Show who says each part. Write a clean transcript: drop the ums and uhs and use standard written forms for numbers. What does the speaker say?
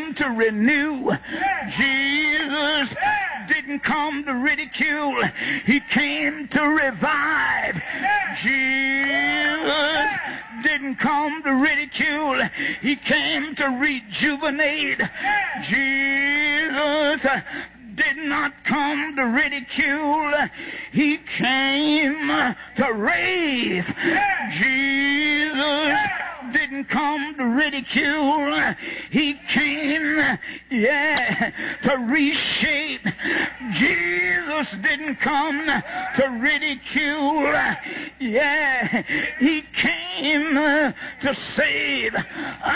Speaker 1: came to renew. Jesus didn't come to ridicule. He came to revive. Jesus didn't come to ridicule. He came to rejuvenate. Jesus did not come to ridicule. He came to raise. Jesus didn't come to ridicule. He came, to reshape. Jesus didn't come to ridicule. He came to save.